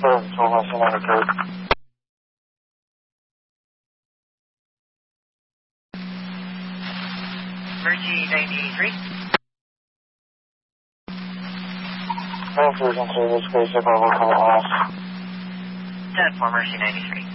Mercy 93. Fusion service, basic level, call off. 10 for Mercy 93.